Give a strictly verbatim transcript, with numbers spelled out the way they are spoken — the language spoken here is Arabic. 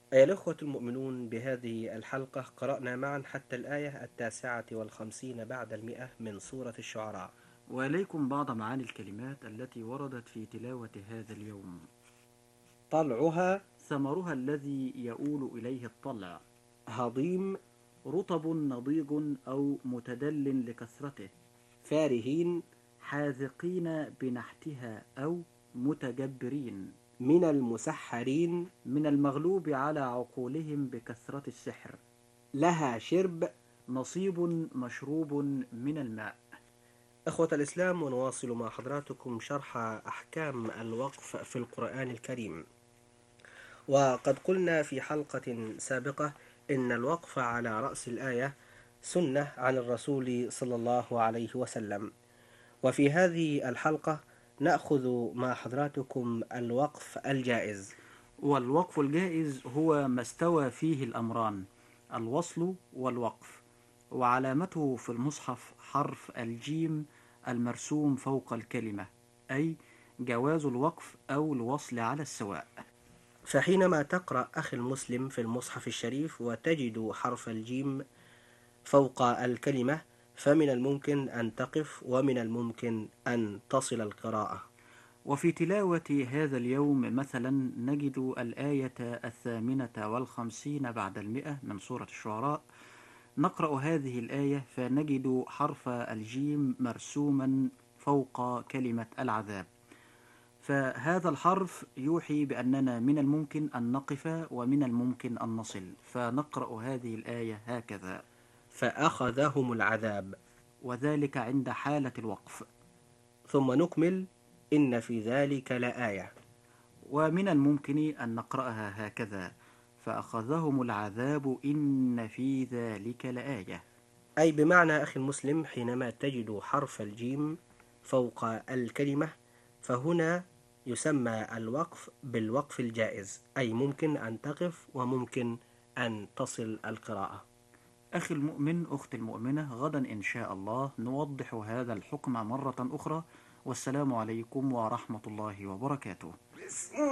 أيها الأخوة المؤمنون، بهذه الحلقة قرأنا معا حتى الآية التاسعة والخمسين بعد المئة من سورة الشعراء. وإليكم بعض معاني الكلمات التي وردت في تلاوة هذا اليوم. طلعها ثمرها الذي يؤول إليه الطلع. هضيم. رطب نضيج أو متدل لكثرته. فارهين. حاذقين بنحتها أو متجبرين. من المسحرين. من المغلوب على عقولهم بكثرة السحر. لها شرب. نصيب مشروب من الماء. إخوة الإسلام، ونواصل مع حضراتكم شرح أحكام الوقف في القرآن الكريم. وقد قلنا في حلقة سابقة إن الوقف على رأس الآية سنة عن الرسول صلى الله عليه وسلم. وفي هذه الحلقة نأخذ مع حضراتكم الوقف الجائز. والوقف الجائز هو ما استوى فيه الأمران، الوصل والوقف، وعلامته في المصحف حرف الجيم المرسوم فوق الكلمة، أي جواز الوقف أو الوصل على السواء. فحينما تقرأ أخي المسلم في المصحف الشريف وتجد حرف الجيم فوق الكلمة، فمن الممكن أن تقف ومن الممكن أن تصل القراءة. وفي تلاوة هذا اليوم مثلا نجد الآية الثامنة والخمسين بعد المئة من سورة الشعراء. نقرأ هذه الآية فنجد حرف الجيم مرسوما فوق كلمة العذاب، فهذا الحرف يوحي بأننا من الممكن أن نقف ومن الممكن أن نصل، فنقرأ هذه الآية هكذا: فأخذهم العذاب، وذلك عند حالة الوقف. ثم نكمل: إن في ذلك لآية. ومن الممكن أن نقرأها هكذا: فأخذهم العذاب إن في ذلك لآية. أي بمعنى أخي المسلم، حينما تجد حرف الجيم فوق الكلمة فهنا يسمى الوقف بالوقف الجائز، أي ممكن أن تقف وممكن أن تصل القراءة. أخي المؤمن، أختي المؤمنة، غدا إن شاء الله نوضح هذا الحكم مرة أخرى، والسلام عليكم ورحمة الله وبركاته.